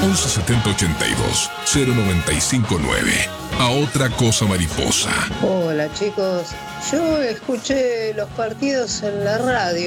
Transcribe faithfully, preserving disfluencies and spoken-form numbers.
once setenta ochenta y dos cero noventa y cinco nueve. A otra cosa mariposa. Hola chicos, yo escuché los partidos en la radio.